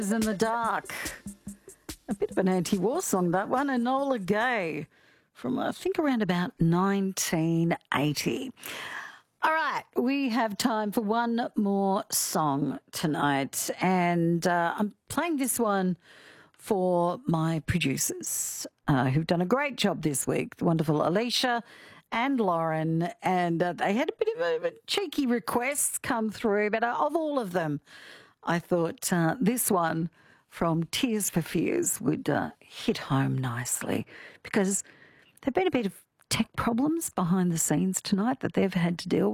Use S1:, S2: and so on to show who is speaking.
S1: In the Dark. A bit of an anti-war song, that one. Enola Gay from, I think, around about 1980. All right, we have time for one more song tonight, and I'm playing this one for my producers who've done a great job this week, the wonderful Alicia and Lauren, and they had a bit of a cheeky request come through, but of all of them, I thought this one from Tears for Fears would hit home nicely, because there've been a bit of tech problems behind the scenes tonight that they've had to deal with.